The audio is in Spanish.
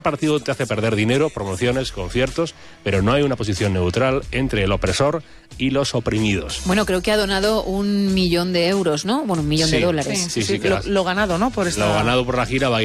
El partido te hace perder dinero, promociones, conciertos, pero no hay una posición neutral entre el opresor y los oprimidos. Bueno, creo que ha donado 1 millón de euros, ¿no? Bueno, $1 millón de dólares. Sí, Lo ganado, ¿no? Lo ganado por la gira va a ir